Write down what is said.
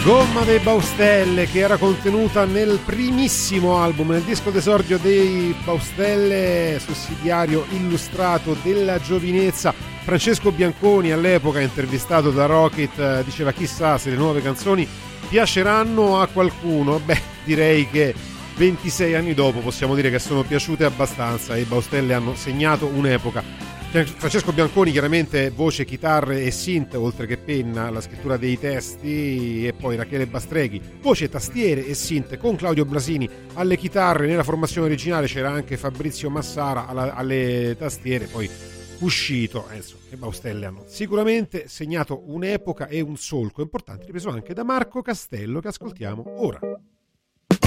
Gomma dei Baustelle, che era contenuta nel primissimo album, nel disco d'esordio dei Baustelle, sussidiario illustrato della giovinezza. Francesco Bianconi, all'epoca intervistato da Rocket, diceva: chissà se le nuove canzoni piaceranno a qualcuno. Beh, direi che 26 anni dopo possiamo dire che sono piaciute abbastanza e i Baustelle hanno segnato un'epoca. Francesco Bianconi, chiaramente voce, chitarre e synth, oltre che penna, la scrittura dei testi, e poi Rachele Bastreghi, voce, tastiere e synth, con Claudio Brasini alle chitarre. Nella formazione originale c'era anche Fabrizio Massara alle tastiere, poi uscito. Insomma, i Baustelle hanno sicuramente segnato un'epoca e un solco importante, ripreso anche da Marco Castello, che ascoltiamo ora.